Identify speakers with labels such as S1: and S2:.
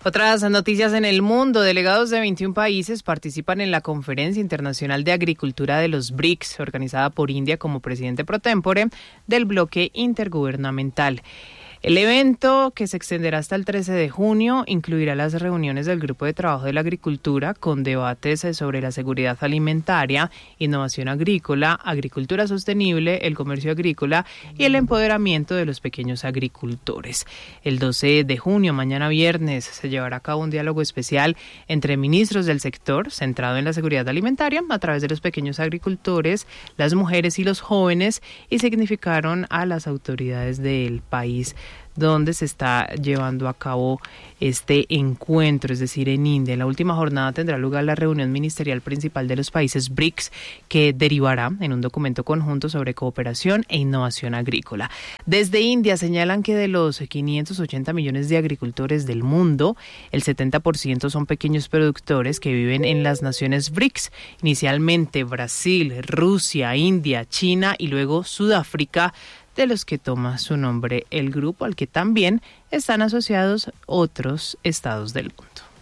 S1: Otras noticias en el mundo. Delegados de 21 países participan en la Conferencia Internacional de Agricultura de los BRICS, organizada por India como presidente pro tempore del bloque intergubernamental. El evento, que se extenderá hasta el 13 de junio, incluirá las reuniones del Grupo de Trabajo de la Agricultura con debates sobre la seguridad alimentaria, innovación agrícola, agricultura sostenible, el comercio agrícola y el empoderamiento de los pequeños agricultores. El 12 de junio, mañana viernes, se llevará a cabo un diálogo especial entre ministros del sector, centrado en la seguridad alimentaria a través de los pequeños agricultores, las mujeres y los jóvenes, y significaron a las autoridades del país donde se está llevando a cabo este encuentro, es decir, en India. En la última jornada tendrá lugar la reunión ministerial principal de los países BRICS, que derivará en un documento conjunto sobre cooperación e innovación agrícola. Desde India señalan que de los 580 millones de agricultores del mundo, el 70% son pequeños productores que viven en las naciones BRICS, inicialmente Brasil, Rusia, India, China y luego Sudáfrica, de los que toma su nombre el grupo, al que también están asociados otros estados del mundo.